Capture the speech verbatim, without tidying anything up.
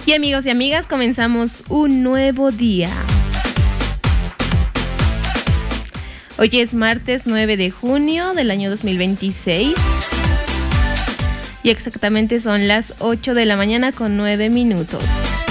Y amigos y amigas, comenzamos un nuevo día. Hoy es martes nueve de junio del año dos mil veintiséis. Y exactamente son las ocho de la mañana con nueve minutos.